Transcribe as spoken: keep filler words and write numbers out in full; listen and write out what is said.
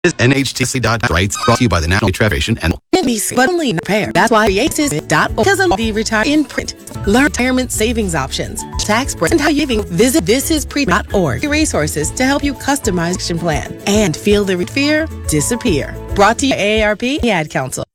N H T C dot rights brought to you by the National Federation and N B C, but only prepare. That's why aces dot org doesn't be retired in print. Learn retirement savings options, tax breaks, and how you even visit this is pre dot org. Resources to help you customize action plan and feel the fear disappear. Brought to you by A A R P Ad Council.